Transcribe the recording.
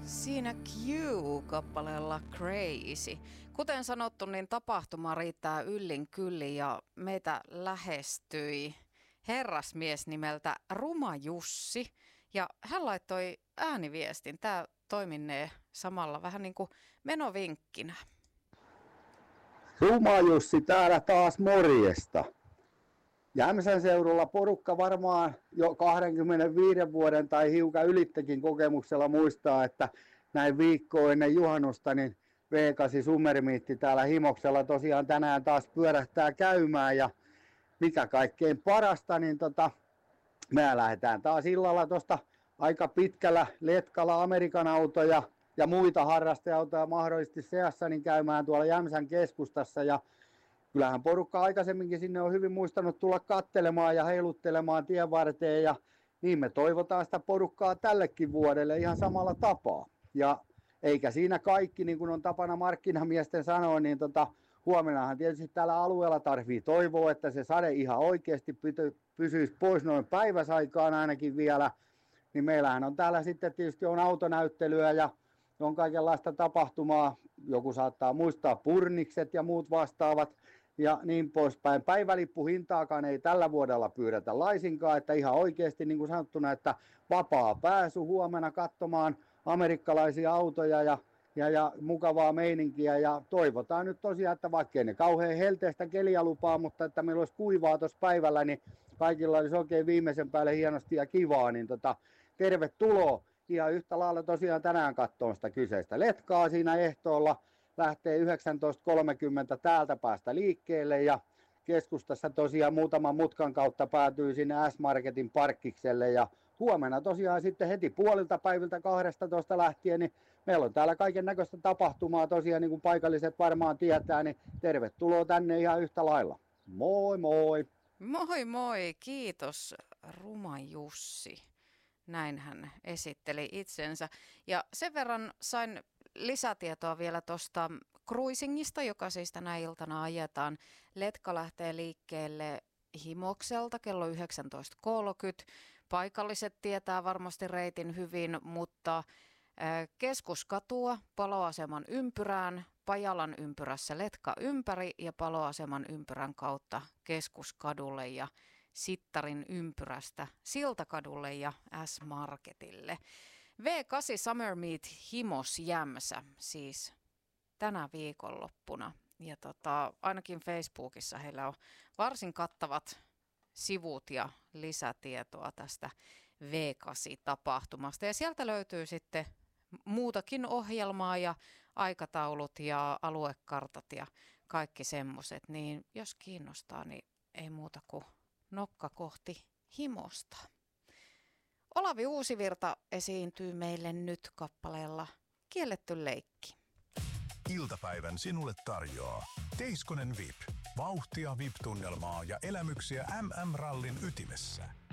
Siinä Q-kappaleella Crazy. Kuten sanottu, niin tapahtuma riittää yllin kyllin ja meitä lähestyi herrasmies nimeltä Ruma Jussi. Ja hän laittoi ääniviestin. Tämä toiminee samalla vähän niin kuin menovinkkinä. Ruma Jussi täällä taas morjesta. Jämsän seudulla porukka varmaan jo 25 vuoden tai hiukan ylittäkin kokemuksella muistaa, että näin viikkoa ennen juhannusta niin V8 Summermiitti täällä Himoksella tosiaan tänään taas pyörähtää käymään. Ja mikä kaikkein parasta, niin me lähdetään taas illalla tuosta aika pitkällä letkalla Amerikan autoja ja muita harrasteautoja mahdollisesti seassa niin käymään tuolla Jämsän keskustassa. Ja kyllähän porukka aikaisemminkin sinne on hyvin muistanut tulla kattelemaan ja heiluttelemaan tien varteen ja niin me toivotaan sitä porukkaa tällekin vuodelle ihan samalla tapaa. Ja eikä siinä kaikki, niin kuin on tapana markkinamiesten sanoa, niin huomennahan tietysti tällä alueella tarvii toivoa, että se sade ihan oikeasti pysyisi pois noin päiväsaikaan ainakin vielä. Niin meillähän on täällä sitten tietysti on autonäyttelyä ja on kaikenlaista tapahtumaa. Joku saattaa muistaa purnikset ja muut vastaavat ja niin poispäin. Päivälippuhintaakaan ei tällä vuodella pyydetä laisinkaan, että ihan oikeasti niin kuin sanottuna, että vapaa pääsy huomenna katsomaan amerikkalaisia autoja ja mukavaa meininkiä ja toivotaan nyt tosiaan, että vaikkei ne kauhean helteistä keliä lupaa, mutta että meillä olisi kuivaa tuossa päivällä, niin kaikilla olisi oikein viimeisen päälle hienosti ja kivaa, niin tervetuloa. Ihan yhtä lailla tosiaan tänään katsomaan sitä kyseistä letkaa siinä ehtoolla. Lähtee 19.30 täältä päästä liikkeelle ja keskustassa tosiaan muutaman mutkan kautta päätyy sinne S-Marketin parkkikselle. Ja huomenna tosiaan sitten heti puolilta päiviltä 12 lähtien, niin meillä on täällä kaiken näköistä tapahtumaa tosiaan niin kuin paikalliset varmaan tietää, niin tervetuloa tänne ihan yhtä lailla. Moi moi! Moi moi, kiitos Ruma Jussi. Näin hän esitteli itsensä. Ja sen verran sain lisätietoa vielä tuosta cruisingista, joka siis tänä iltana ajetaan. Letka lähtee liikkeelle Himokselta kello 19.30. Paikalliset tietää varmasti reitin hyvin, mutta Keskuskatua Paloaseman ympyrään, Pajalan ympyrässä Letka ympäri ja Paloaseman ympyrän kautta Keskuskadulle ja Sittarin ympyrästä Siltakadulle ja S-Marketille. V8 Summer Meet Himos Jämsä siis tänä viikonloppuna. Ja ainakin Facebookissa heillä on varsin kattavat sivut ja lisätietoa tästä V8-tapahtumasta. Ja sieltä löytyy sitten muutakin ohjelmaa ja aikataulut ja aluekartat ja kaikki semmoiset. Niin jos kiinnostaa, niin ei muuta kuin nokka kohti Himosta. Olavi Uusivirta esiintyy meille nyt kappaleella Kielletty leikki. Iltapäivän sinulle tarjoaa Teiskonen VIP. Vauhtia VIP-tunnelmaa ja elämyksiä MM-rallin ytimessä.